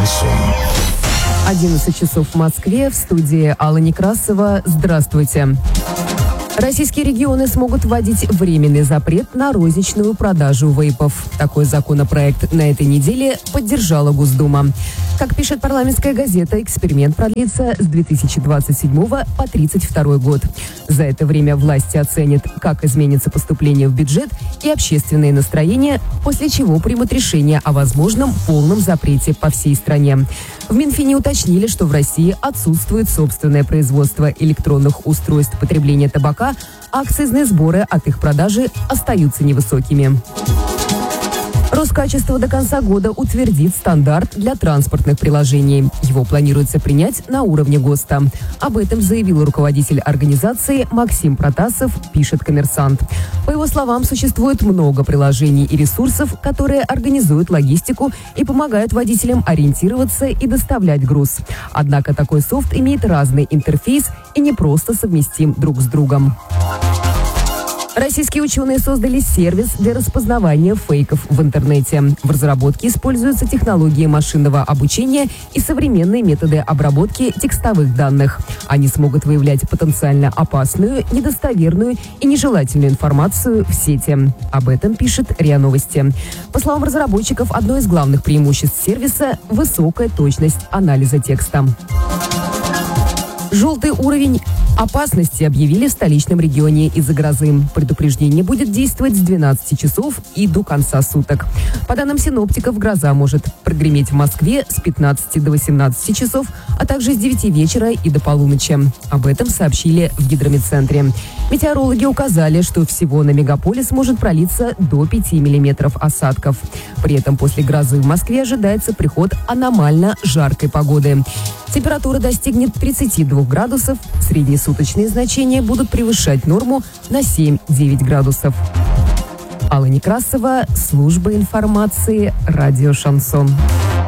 Шансон. 11 часов в Москве. В студии Алла Некрасова. Здравствуйте. Российские регионы смогут вводить временный запрет на розничную продажу вейпов. Такой законопроект на этой неделе поддержала Госдума. Как пишет парламентская газета, эксперимент продлится с 2027 по 2032 год. За это время власти оценят, как изменится поступление в бюджет и общественные настроения, после чего примут решение о возможном полном запрете по всей стране. В Минфине уточнили, что в России отсутствует собственное производство электронных устройств потребления табака, а акцизные сборы от их продажи остаются невысокими. Роскачество до конца года утвердит стандарт для транспортных приложений. Его планируется принять на уровне ГОСТа. Об этом заявил руководитель организации Максим Протасов, пишет «Коммерсант». По его словам, существует много приложений и ресурсов, которые организуют логистику и помогают водителям ориентироваться и доставлять груз. Однако такой софт имеет разный интерфейс и не просто совместим друг с другом. Российские ученые создали сервис для распознавания фейков в интернете. В разработке используются технологии машинного обучения и современные методы обработки текстовых данных. Они смогут выявлять потенциально опасную, недостоверную и нежелательную информацию в сети. Об этом пишет РИА Новости. По словам разработчиков, одно из главных преимуществ сервиса – высокая точность анализа текста. Желтый уровень опасности объявили в столичном регионе из-за грозы. Предупреждение будет действовать с 12 часов и до конца суток. По данным синоптиков, гроза может прогреметь в Москве с 15 до 18 часов, а также с 9 вечера и до полуночи. Об этом сообщили в гидрометцентре. Метеорологи указали, что всего на мегаполис может пролиться до 5 миллиметров осадков. При этом после грозы в Москве ожидается приход аномально жаркой погоды. Температура достигнет 32 градусов, средние суточные значения будут превышать норму на 7-9 градусов. Алла Некрасова, служба информации, радио «Шансон».